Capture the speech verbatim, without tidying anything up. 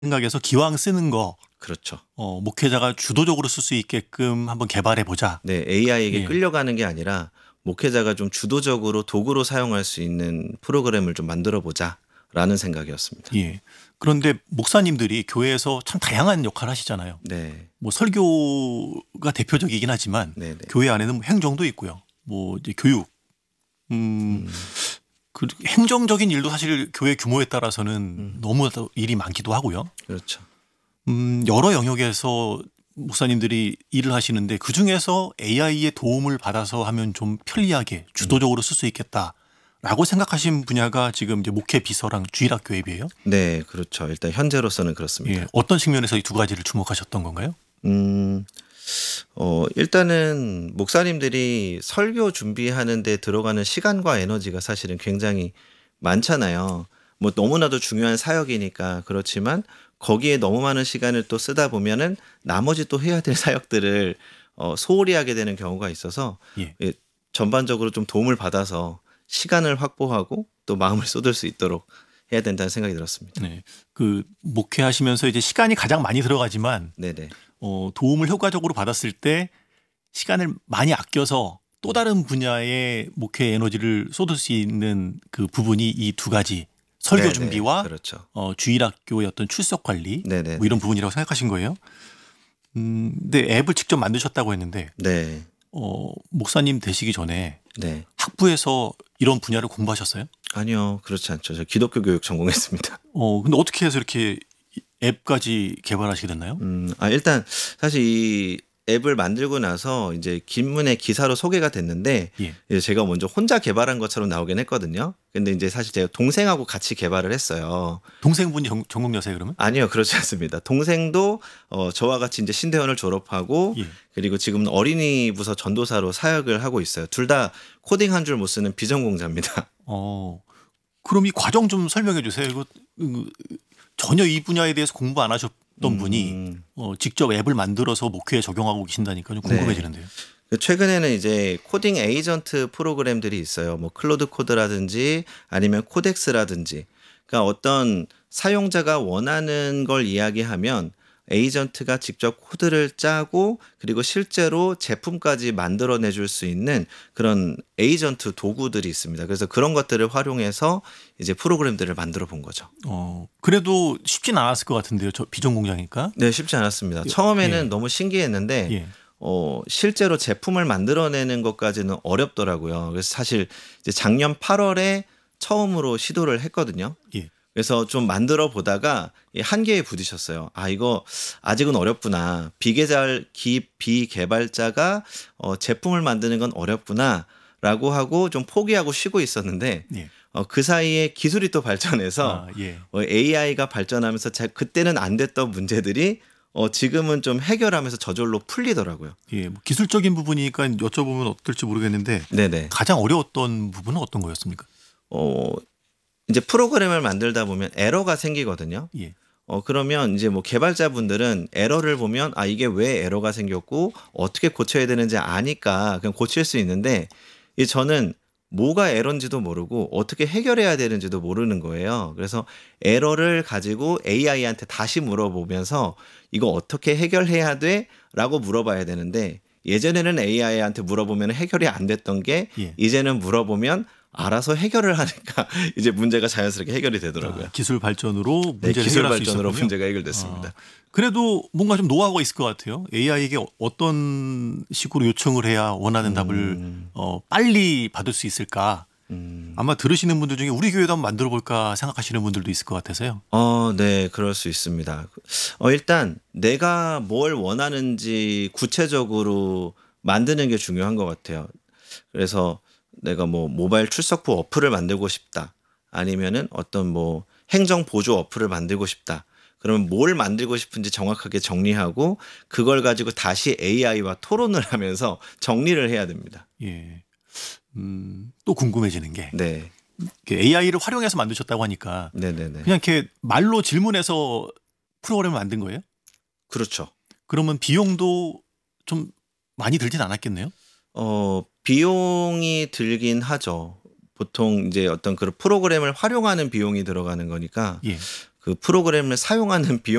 생각해서 기왕 쓰는 거 그렇죠. 어, 목회자가 주도적으로 쓸 수 있게끔 한번 개발해 보자. 네, 에이아이에게 예. 끌려가는 게 아니라 목회자가 좀 주도적으로 도구로 사용할 수 있는 프로그램을 좀 만들어 보자라는 생각이었습니다. 예. 그런데 목사님들이 교회에서 참 다양한 역할을 하시잖아요. 네, 뭐 설교가 대표적이긴 하지만 네, 네. 교회 안에는 뭐 행정도 있고요. 뭐 이제 교육, 음, 음, 그 행정적인 일도 사실 교회 규모에 따라서는 음. 너무 일이 많기도 하고요. 그렇죠. 음, 여러 영역에서 목사님들이 일을 하시는데 그 중에서 에이아이의 도움을 받아서 하면 좀 편리하게 주도적으로 쓸 수 있겠다라고 생각하신 분야가 지금 이제 목회 비서랑 주일학 교회비예요. 네, 그렇죠. 일단 현재로서는 예, 그렇습니다. 어떤 측면에서 이 두 가지를 주목하셨던 건가요? 음, 어, 일단은 목사님들이 설교 준비하는 데 들어가는 시간과 에너지가 사실은 굉장히 많잖아요. 뭐 너무나도 중요한 사역이니까 그렇지만 거기에 너무 많은 시간을 또 쓰다 보면은 나머지 또 해야 될 사역들을 어, 소홀히 하게 되는 경우가 있어서 예. 예, 전반적으로 좀 도움을 받아서 시간을 확보하고 또 마음을 쏟을 수 있도록 해야 된다는 생각이 들었습니다. 네. 그 목회하시면서 이제 시간이 가장 많이 들어가지만 네네. 어, 도움을 효과적으로 받았을 때 시간을 많이 아껴서 또 다른 분야의 목회 에너지를 쏟을 수 있는 그 부분이 이 두 가지 설교 네네. 준비와 그렇죠. 어, 주일학교의 어떤 출석 관리 네네네. 뭐 이런 부분이라고 생각하신 거예요. 음, 근데 앱을 직접 만드셨다고 했는데 네. 어, 목사님 되시기 전에 네. 학부에서 이런 분야를 공부하셨어요? 아니요. 그렇지 않죠. 저 기독교 교육 전공했습니다. 어, 근데 어떻게 해서 이렇게 이 앱까지 개발하시게 됐나요? 음, 아, 일단 사실 이 앱을 만들고 나서 이제 김문의 기사로 소개가 됐는데 예. 이제 제가 먼저 혼자 개발한 것처럼 나오긴 했거든요. 근데 이제 사실 제가 동생하고 같이 개발을 했어요. 동생분이 전, 전공 여세요 그러면? 아니요, 그렇지 않습니다. 동생도 어, 저와 같이 이제 신대원을 졸업하고 예. 그리고 지금은 어린이 부서 전도사로 사역을 하고 있어요. 둘 다 코딩 한 줄 못 쓰는 비전공자입니다. 어, 그럼 이 과정 좀 설명해 주세요. 이거 음, 전혀 이 분야에 대해서 공부 안 하셨던 분이 음, 어, 직접 앱을 만들어서 목회에 적용하고 계신다니까 좀 네. 궁금해지는데요. 최근에는 이제 코딩 에이전트 프로그램들이 있어요. 뭐 클로드 코드라든지 아니면 코덱스라든지. 그러니까 어떤 사용자가 원하는 걸 이야기하면 에이전트가 직접 코드를 짜고 그리고 실제로 제품까지 만들어내 줄 수 있는 그런 에이전트 도구들이 있습니다. 그래서 그런 것들을 활용해서 이제 프로그램들을 만들어 본 거죠. 어, 그래도 쉽진 않았을 것 같은데요. 저 비전공자니까. 네, 쉽지 않았습니다. 예. 처음에는 예. 너무 신기했는데 예. 어, 실제로 제품을 만들어내는 것까지는 어렵더라고요. 그래서 사실 이제 작년 팔월에 처음으로 시도를 했거든요. 예. 그래서 좀 만들어 보다가 이 한계에 부딪혔어요. 아, 이거 아직은 어렵구나. 비개발, 기, 비개발자가 어, 제품을 만드는 건 어렵구나. 라고 하고 좀 포기하고 쉬고 있었는데 예. 어, 그 사이에 기술이 또 발전해서 아, 예. 어, 에이아이가 발전하면서 자, 그때는 안 됐던 문제들이 어, 지금은 좀 해결하면서 저절로 풀리더라고요. 예. 뭐 기술적인 부분이니까 여쭤보면 어떨지 모르겠는데 네네. 가장 어려웠던 부분은 어떤 거였습니까? 어, 이제 프로그램을 만들다 보면 에러가 생기거든요. 예. 어, 그러면 이제 뭐 개발자분들은 에러를 보면 아, 이게 왜 에러가 생겼고 어떻게 고쳐야 되는지 아니까 그냥 고칠 수 있는데 이 저는 뭐가 에러인지도 모르고 어떻게 해결해야 되는지도 모르는 거예요. 그래서 에러를 가지고 에이아이한테 다시 물어보면서 이거 어떻게 해결해야 돼? 라고 물어봐야 되는데 예전에는 에이아이한테 물어보면 해결이 안 됐던 게 예. 이제는 물어보면 알아서 해결을 하니까 이제 문제가 자연스럽게 해결이 되더라고요. 아, 기술 발전으로 네, 문제를 기술 해결할 수 발전으로 있었군요. 문제가 해결됐습니다. 아, 그래도 뭔가 좀 노하우가 있을 것 같아요. 에이아이에게 어떤 식으로 요청을 해야 원하는 답을 음, 어, 빨리 받을 수 있을까? 음. 아마 들으시는 분들 중에 우리 교회도 한번 만들어 볼까 생각하시는 분들도 있을 것 같아서요. 어, 네, 그럴 수 있습니다. 어, 일단 내가 뭘 원하는지 구체적으로 만드는 게 중요한 것 같아요. 그래서 내가 뭐 모바일 출석부 어플을 만들고 싶다. 아니면은 어떤 뭐 행정 보조 어플을 만들고 싶다. 그러면 뭘 만들고 싶은지 정확하게 정리하고 그걸 가지고 다시 에이아이와 토론을 하면서 정리를 해야 됩니다. 예. 음, 또 궁금해지는 게 네. 에이아이를 활용해서 만드셨다고 하니까 네네네. 그냥 이렇게 말로 질문해서 프로그램을 만든 거예요? 그렇죠. 그러면 비용도 좀 많이 들진 않았겠네요? 어, 비용이 들긴 하죠. 보통 이제 어떤 그런 프로그램을 활용하는 비용이 들어가는 거니까 예. 그 프로그램을 사용하는 비용